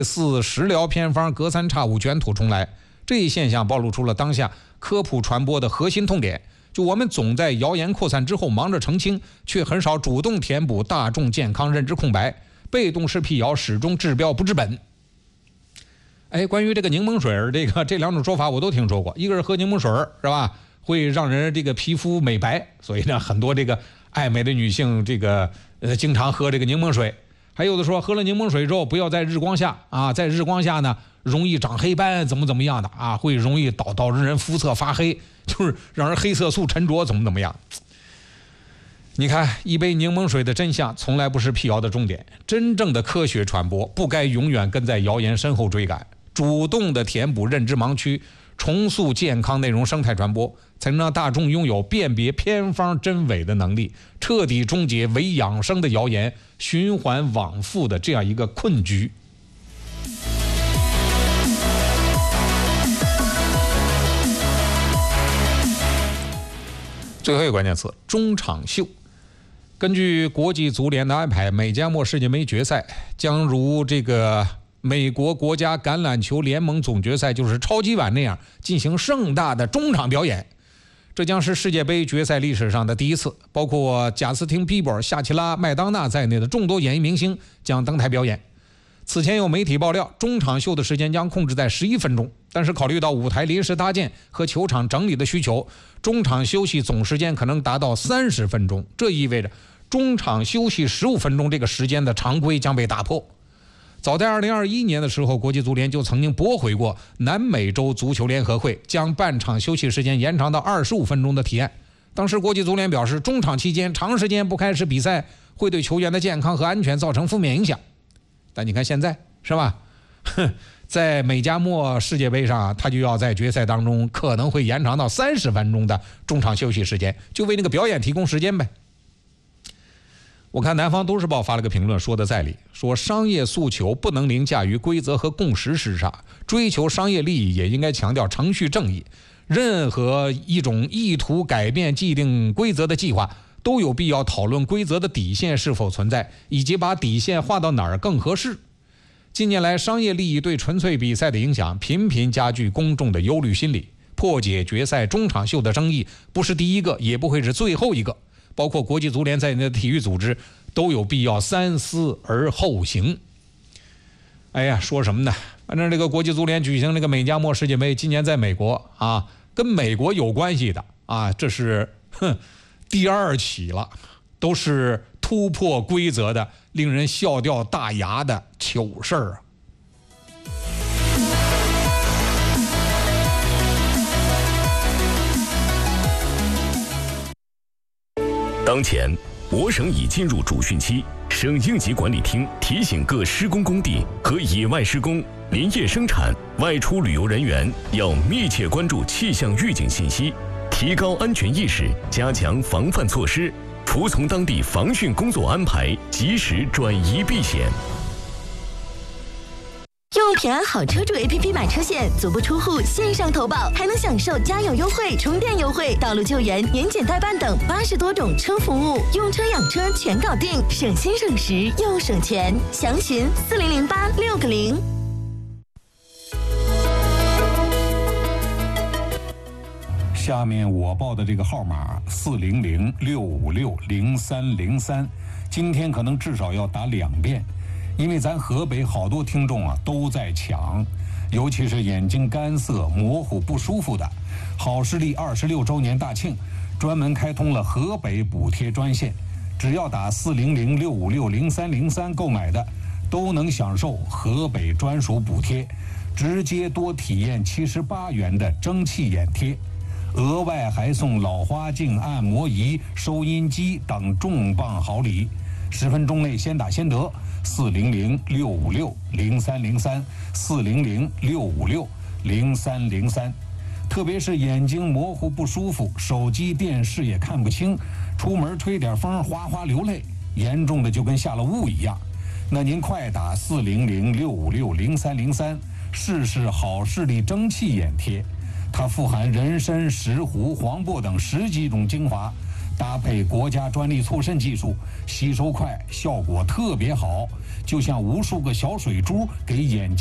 似食疗偏方隔三差五卷土重来，这一现象暴露出了当下科普传播的核心痛点。就我们总在谣言扩散之后忙着澄清，却很少主动填补大众健康认知空白，被动式辟谣始终治标不治本。关于这个柠檬水这两种说法我都听说过，一个是喝柠檬水是吧，会让人这个皮肤美白，所以呢很多这个爱美的女性经常喝这个柠檬水。还有的说喝了柠檬水之后不要在日光下啊，在日光下呢容易长黑斑，怎么样的啊，会容易导致人肤色发黑，就是让人黑色素沉着，怎么样。你看一杯柠檬水的真相从来不是辟谣的重点，真正的科学传播不该永远跟在谣言身后追赶，主动的填补认知盲区，重塑健康内容生态传播，才能让大众拥有辨别偏方真伪的能力，彻底终结伪养生的谣言循环往复的这样一个困局。最后一个关键词，中场秀。根据国际足联的安排，美加墨世界杯决赛将如这个美国国家橄榄球联盟总决赛就是超级碗那样进行盛大的中场表演，这将是世界杯决赛历史上的第一次，包括贾斯汀·比伯、夏奇拉·麦当娜在内的众多演艺明星将登台表演。此前有媒体爆料，中场秀的时间将控制在11分钟，但是考虑到舞台临时搭建和球场整理的需求，中场休息总时间可能达到30分钟，这意味着中场休息15分钟这个时间的常规将被打破。早在2021年的时候，国际足联就曾经驳回过南美洲足球联合会将半场休息时间延长到25分钟的提案。当时国际足联表示，中场期间长时间不开始比赛会对球员的健康和安全造成负面影响。但你看现在是吧，在美加墨世界杯上，他就要在决赛当中可能会延长到30分钟的中场休息时间，就为那个表演提供时间呗。我看南方都市报发了个评论，说的在理，说商业诉求不能凌驾于规则和共识之上，追求商业利益也应该强调程序正义。任何一种意图改变既定规则的计划，都有必要讨论规则的底线是否存在，以及把底线画到哪儿更合适。近年来，商业利益对纯粹比赛的影响频频加剧公众的忧虑心理，破解决赛中场秀的争议不是第一个，也不会是最后一个。包括国际足联在内的体育组织都有必要三思而后行。说什么呢？反正这个国际足联举行这个美加墨世界杯，今年在美国啊，跟美国有关系的啊，这是第2起了，都是突破规则的、令人笑掉大牙的糗事儿啊。 当前，我省已进入主汛期，省应急管理厅提醒各施工工地和野外施工、林业生产、外出旅游人员要密切关注气象预警信息，提高安全意识，加强防范措施，服从当地防汛工作安排，及时转移避险。 用平安好车主 APP 买车险，足不出户线上投保，还能享受加油优惠、充电优惠、道路救援、年检代办等80多种车服务，用车养车全搞定，省心省时又省钱。详询400860。 下面我报的这个号码400-656-0303，今天可能至少要打2遍。因为咱河北好多听众啊都在抢，尤其是眼睛干涩、模糊、不舒服的。好视力26周年大庆，专门开通了河北补贴专线，只要打400-656-0303购买的，都能享受河北专属补贴，直接多体验78元的蒸汽眼贴，额外还送老花镜、按摩仪、收音机等重磅好礼。10分钟内先打先得，400-656-0303，400-656-0303。特别是眼睛模糊不舒服，手机电视也看不清，出门吹点风哗哗流泪，严重的就跟下了雾一样。那您快打400-656-0303，试试好视力蒸汽眼贴，它富含人参、石斛、黄柏等10几种精华，搭配国家专利促渗技术，吸收快，效果特别好。 就像无数个小水珠给眼睛